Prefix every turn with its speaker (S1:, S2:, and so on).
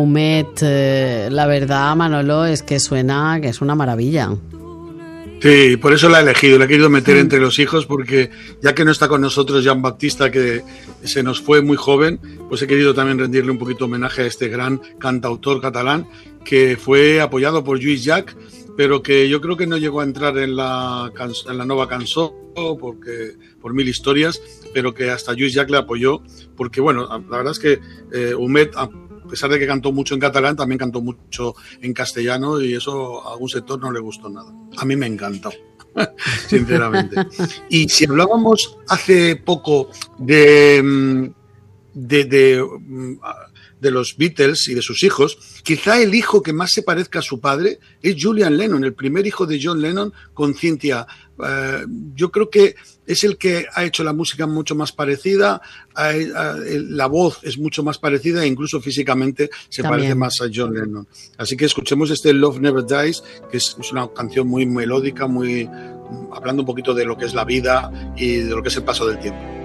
S1: Humet, la verdad, Manolo, es que suena que es una maravilla.
S2: Sí, por eso la he elegido, la he querido meter entre los hijos, porque ya que no está con nosotros Jean Baptista, que se nos fue muy joven, pues he querido también rendirle un poquito homenaje a este gran cantautor catalán que fue apoyado por Lluís Llach, pero que yo creo que no llegó a entrar en la nova cançó porque por mil historias, pero que hasta Lluís Llach le apoyó, porque bueno, la verdad es que Humet, a pesar de que cantó mucho en catalán, también cantó mucho en castellano, y eso a algún sector no le gustó nada. A mí me encantó, sinceramente. Y si hablábamos hace poco de los Beatles y de sus hijos, quizá el hijo que más se parezca a su padre es Julian Lennon, el primer hijo de John Lennon con Cynthia. Yo creo que es el que ha hecho la música mucho más parecida, la voz es mucho más parecida e incluso físicamente se parece más a John Lennon. Así que escuchemos este Love Never Dies, que es una canción muy melódica, muy hablando un poquito de lo que es la vida y de lo que es el paso del tiempo.